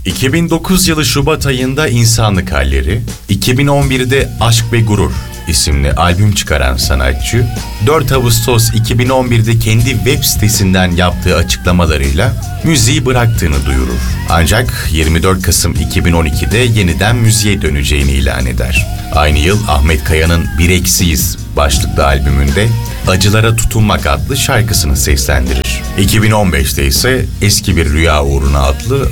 2009 yılı Şubat ayında İnsanlık Halleri, 2011'de Aşk ve Gurur isimli albüm çıkaran sanatçı, 4 Ağustos 2011'de kendi web sitesinden yaptığı açıklamalarıyla müziği bıraktığını duyurur. Ancak 24 Kasım 2012'de yeniden müziğe döneceğini ilan eder. Aynı yıl Ahmet Kaya'nın Bir Eksiyiz başlıklı albümünde Acılara Tutunmak adlı şarkısını seslendirir. 2015'te ise Eski Bir Rüya Uğruna adlı